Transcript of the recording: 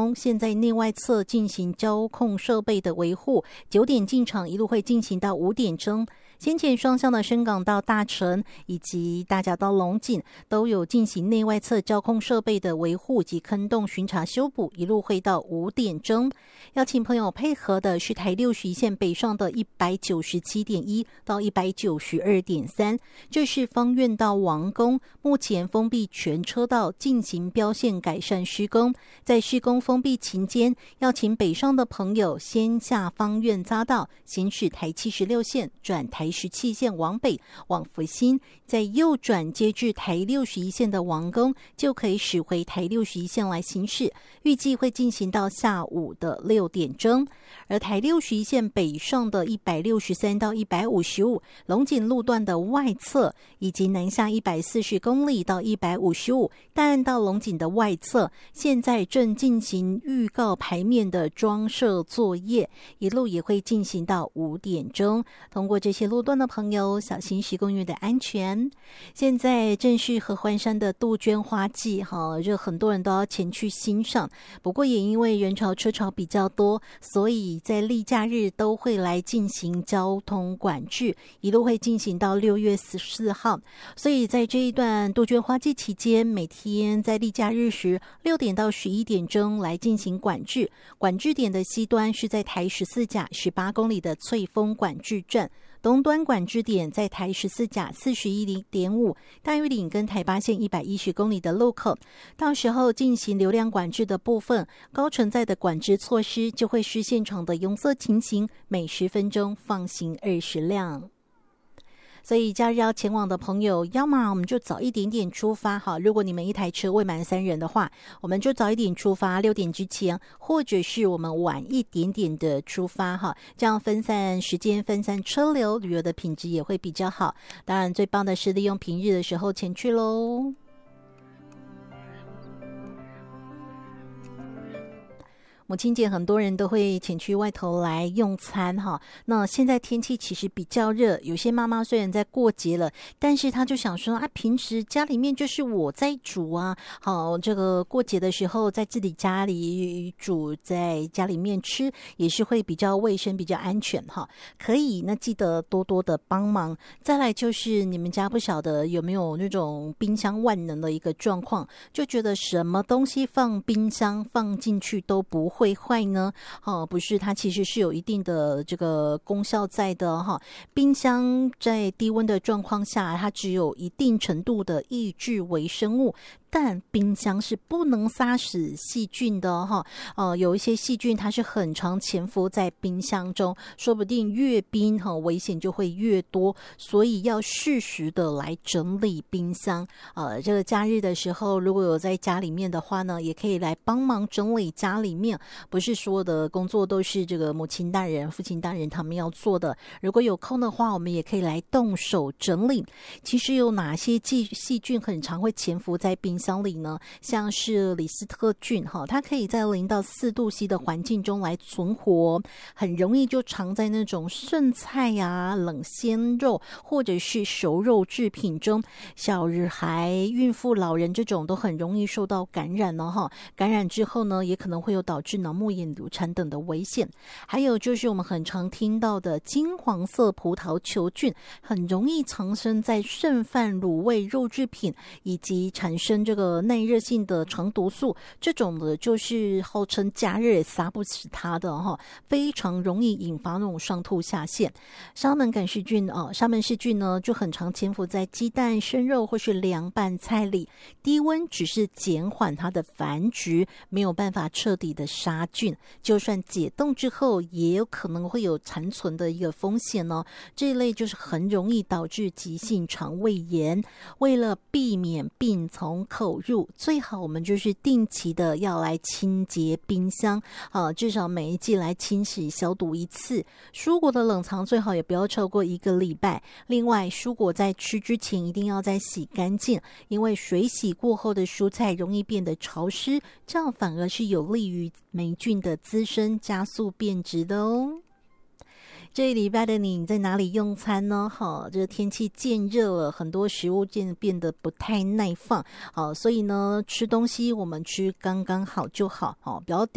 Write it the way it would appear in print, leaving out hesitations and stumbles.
宫，现在内外侧进行交控设备的维护，9点进场，一路会进行到5点钟。先前双向的深港到大城以及大甲到龙井都有进行内外侧交控设备的维护及坑洞巡查修补，一路会到5点钟。要请朋友配合的是台61线北上的 197.1 到 192.3， 这是芳苑到王宫，目前封闭全车道进行标线改善施工。在施工封闭期间，要请北上的朋友先下芳苑匝道，行驶台76线转台17线往北往福兴，再右转接至台61线的王宫，就可以驶回台61线来行驶，预计会进行到下午的6点钟。而台61线北上的163到155，龙井路段的外侧以及南下140公里到155，大安到龙井的外侧现在正进行预告牌面的装设作业，一路也会进行到5点钟。通过这些路段的朋友小心10公里的安全。现在正是合欢山的杜鹃花季，这很多人都要前去欣赏，不过也因为人潮车潮比较多，所以在例假日都会来进行交通管制，一路会进行到6月14号。所以在这一段杜鹃花季期间，每天在例假日时6点到11点钟来进行管制，管制点的西端是在台14甲18公里的翠峰管制站，东端管制点在台14甲 41.5 大屿岭跟台8线110公里的路口。到时候进行流量管制的部分，高承载的管制措施就会是现场的拥塞情形，每10分钟放行20辆。所以假日要前往的朋友，要么我们就早一点点出发，如果你们一台车未满3人的话，我们就早一点出发6点之前，或者是我们晚一点点的出发，这样分散时间，分散车流，旅游的品质也会比较好。当然最棒的是利用平日的时候前去咯。母亲节很多人都会前去外头来用餐那现在天气其实比较热，有些妈妈虽然在过节了，但是她就想说平时家里面就是我在煮啊，这个过节的时候在自己家里煮，在家里面吃也是会比较卫生比较安全可以那记得多多的帮忙。再来就是你们家不晓得有没有那种冰箱万能的一个状况，就觉得什么东西放冰箱放进去都不会坏呢？不是，它其实是有一定的这个功效在的冰箱在低温的状况下，它只有一定程度的抑制微生物，但冰箱是不能杀死细菌的有一些细菌它是很常潜伏在冰箱中，说不定越冰危险就会越多，所以要适时的来整理冰箱。这个假日的时候，如果有在家里面的话呢，也可以来帮忙整理家里面，不是所有的工作都是这个母亲大人父亲大人他们要做的，如果有空的话，我们也可以来动手整理。其实有哪些细菌很常会潜伏在冰箱里呢？像是李斯特菌它可以在0到4度C 的环境中来存活，很容易就藏在那种剩菜冷鲜肉或者是熟肉制品中，小孩孕妇老人这种都很容易受到感染感染之后呢，也可能会有导致脑膜炎流产等的危险。还有就是我们很常听到的金黄色葡萄球菌，很容易藏身在剩饭卤味肉制品，以及产生这个耐热性的肠毒素，这种的就是号称加热也杀不死它的非常容易引发那种上吐下泻。沙门氏菌呢就很常潜伏在鸡蛋生肉或是凉拌菜里，低温只是减缓它的繁殖，没有办法彻底的杀菌，就算解冻之后也有可能会有残存的一个风险这一类就是很容易导致急性肠胃炎。为了避免病从口入，最好我们就是定期的要来清洁冰箱至少每一季来清洗消毒一次。蔬果的冷藏最好也不要超过1个礼拜。另外蔬果在吃之前一定要再洗干净，因为水洗过后的蔬菜容易变得潮湿，这样反而是有利于霉菌的滋生，加速变质的这一礼拜的你在哪里用餐呢？这个天气渐热了，很多食物变得不太耐放所以呢吃东西我们吃刚刚好就好不要